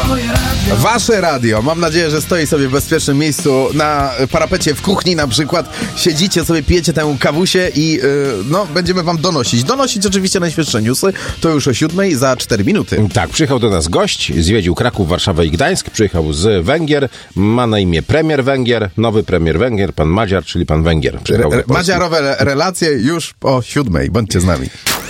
Wasze radio, mam nadzieję, że stoi sobie w bezpiecznym miejscu na parapecie w kuchni na przykład. Siedzicie sobie, pijecie tę kawusię i będziemy wam donosić oczywiście najświeższe newsy. To już o 7:00 za 4 minuty. Tak, przyjechał do nas gość, zwiedził Kraków, Warszawę i Gdańsk, przyjechał z Węgier, ma na imię premier Węgier, nowy premier Węgier, pan Madziar, czyli pan Węgier. Madziarowe relacje już o 7:00, bądźcie z nami.